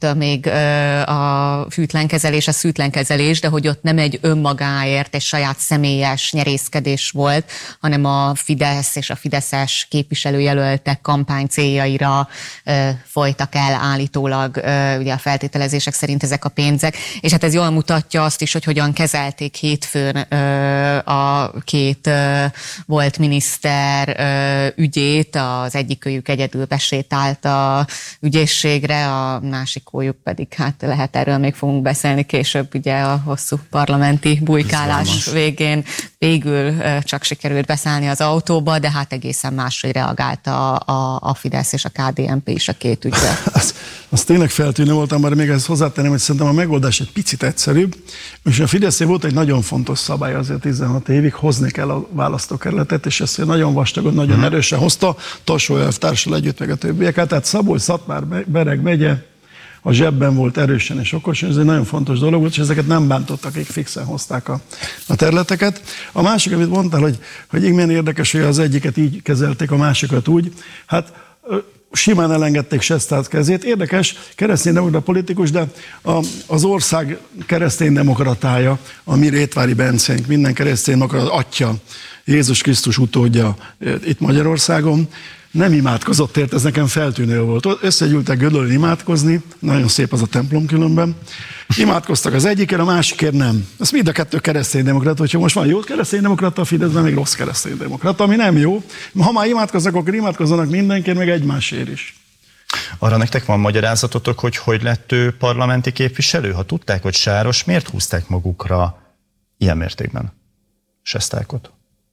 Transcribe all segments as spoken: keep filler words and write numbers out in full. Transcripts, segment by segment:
ettől még a fűtlenkezelés, a szűtlenkezelés, de hogy ott nem egy önmagáért, egy saját személyes nyerészkedés volt, hanem a Fidesz és a fideszes képviselőjelöltek kampány céljaira folytak el állítólag ugye a feltételezések szerint ezek a pénzek, és hát ez jól mutatja azt is, hogy hogyan kezelték hétfőn a két volt miniszter ügyét, az egyikőjük egyedül besétált a ügyészségre, a másikójuk pedig, hát lehet erről még fogunk beszélni később, ugye a hosszú parlamenti bujkálás végén végül csak sikerült beszállni az autóba, de hát egészen máshogy reagált a, a, a Fidesz és a ká dé en pé is a két ügyre. az, az tényleg feltűnő voltam, már még ezt hozzátenném, hogy szerintem a megoldás egy picit egyszerűbb, és a Fideszé volt egy nagyon fontos szabály azért tizenhat évig, hozni kell a választókerületet, és ezt nagyon vastagon, nagyon hmm. erősen hozta, Tassó elvtársal együtt, meg a többieket, tehát Szabolcs-Szatmár-Bereg megye a zsebben volt erősen és okosan, ez egy nagyon fontos dolog volt, és ezeket nem bántottak, akik fixen hozták a, a területeket. A másik, amit mondtál, hogy, hogy igen érdekes, hogy az egyiket így kezelték, a másikat úgy, hát simán elengedték Sestát kezét. Érdekes, kereszténydemokrata politikus, de a, az ország kereszténydemokratája, a mi Rétvári Bencénk, minden kereszténydemokrata atya, Jézus Krisztus utódja itt Magyarországon, nem imádkozott ért, ez nekem feltűnő volt. Összegyűltek Gödöllön imádkozni, nagyon szép az a templom különben. Imádkoztak az egyikért, a másikért nem. Ez mind a kettő kereszténydemokrata, hogyha most van jó kereszténydemokrata a Fideszben, még rossz kereszténydemokrata, ami nem jó. Ha már imádkoznak, akkor imádkozzanak mindenkért, meg egymásért is. Arra nektek van magyarázatotok, hogy hogy lett ő parlamenti képviselő? Ha tudták, hogy sáros, miért húzták magukra ilyen mértékben Sestákot?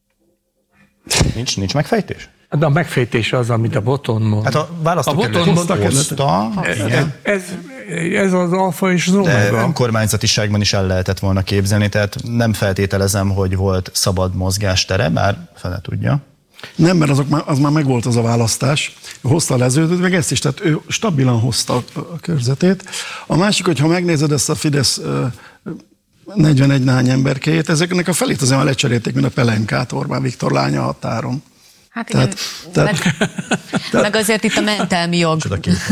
Nincs, nincs megfejtés? De a megfejtése az, amit a Boton mond. Hát a választókerületet hozta. Ez, ez, ez az alfa és az omega. De önkormányzatiságban is el lehetett volna képzelni, tehát nem feltételezem, hogy volt szabad mozgástere, bár fele tudja. Nem, mert azok már, az már megvolt az a választás, hozta a leződőt, meg ezt is, tehát ő stabilan hozta a körzetét. A másik, hogyha megnézed ezt a Fidesz negyvenegy nány emberkéjét, ezeknek a felét azért már lecserélték, mint a Pelenkát, Orbán Viktor lánya határon. Hát igen, tehát, meg, tehát, meg azért itt a mentelmi jog,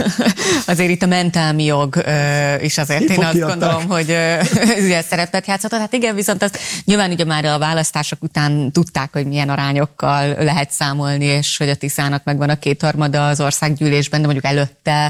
azért itt a mentelmi jog is azért én azt gondolom, hogy ugye szerepet játszhatott. Hát igen, viszont azt nyilván ugye már a választások után tudták, hogy milyen arányokkal lehet számolni, és hogy a Tiszának megvan a kétharmada az országgyűlésben, de mondjuk előtte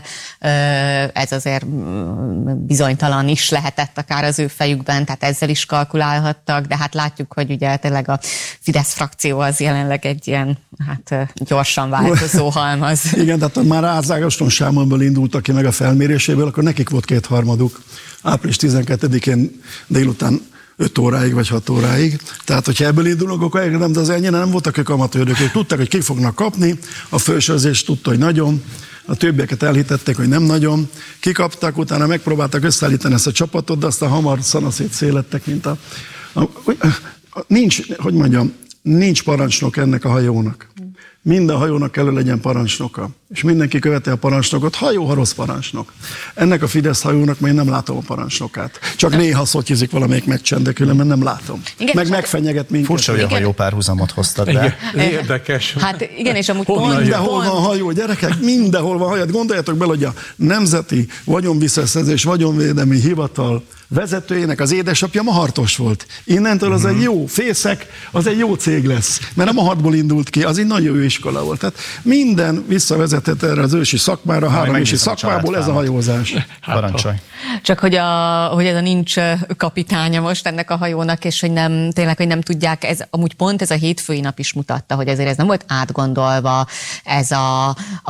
ez azért bizonytalan is lehetett akár az ő fejükben, tehát ezzel is kalkulálhattak, de hát látjuk, hogy ugye tényleg a Fidesz frakció az jelenleg egy ilyen hát gyorsan változó halmaz. Igen, tehát már Ázágaston Sámonból indultak ki meg a felméréséből, akkor nekik volt kétharmaduk április tizenkettedikén délután öt óráig vagy hat óráig. Tehát, hogyha ebből indulunk, akkor nem, de az ennyire nem voltak ők amatőrök. Ők tudták, hogy ki fognak kapni, a fősőzés tudta, hogy nagyon, a többieket elhitették, hogy nem nagyon. Kikaptak, utána megpróbáltak összeállítani ezt a csapatot, de aztán hamar szanaszét szélettek, mint a, a, a... Nincs, hogy mondjam, nincs parancsnok ennek a hajónak. Minden hajónak kell, legyen parancsnoka. És mindenki követi a parancsnokot, ha jó, ha rossz parancsnok. Ennek a Fidesz hajónak még nem látom a parancsnokát. Csak de... néha szotyizik valamelyik meccsen, de különben nem látom. Igen, meg megfenyeget minket. Furcsa, hogy a hajó párhuzamot hoztad be. Érdekes. Hát igen, és amúgy pont, pont, mindenhol pont. van hajó, gyerekek, mindenhol van hajó. Gondoljatok bele, hogy a Nemzeti Vagyonvisszaszerzés Vagyonvédelmi Hivatal vezetőjének az édesapja mahartos volt. Innentől az egy jó fészek, az egy jó cég lesz. Mert a Mahartból indult ki, az egy nagyon jó iskola volt. Tehát minden visszavezetett erre az ősi szakmára, három ősi szakmából ez a hajózás. Parancsolj. Csak hogy, a, hogy ez a nincs kapitánya most ennek a hajónak, és hogy nem, tényleg, hogy nem tudják, ez amúgy pont ez a hétfői nap is mutatta, hogy ezért ez nem volt átgondolva, ez a, a,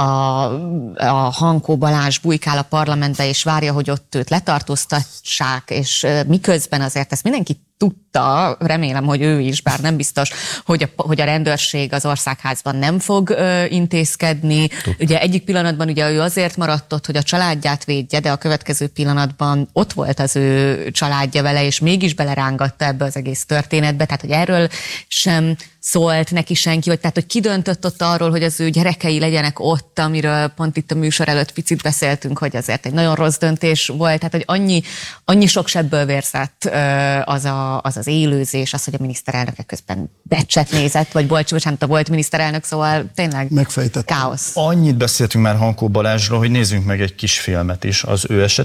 a Hankó Balázs bujkál a parlamentbe, és várja, hogy ott őt letartóztassák, és miközben azért ezt mindenki tudta, remélem, hogy ő is, bár nem biztos, hogy a, hogy a rendőrség az országházban nem fog ö, intézkedni. Tud. Ugye egyik pillanatban ugye ő azért maradt ott, hogy a családját védje, de a következő pillanatban ott volt az ő családja vele, és mégis belerángatta ebbe az egész történetbe, tehát hogy erről sem szólt neki senki, vagy tehát, hogy ki döntött ott arról, hogy az ő gyerekei legyenek ott, amiről pont itt a műsor előtt picit beszéltünk, hogy azért egy nagyon rossz döntés volt, tehát, hogy annyi, annyi sok sebből vérzett az, a, az az élőzés, az, hogy a miniszterelnöke közben becset nézett, vagy bocs, bocsánat, a volt miniszterelnök, szóval tényleg megfejtett. Káosz. Annyit beszéltünk már Hankó Balázsról, hogy nézzünk meg egy kis filmet is az ő esetében.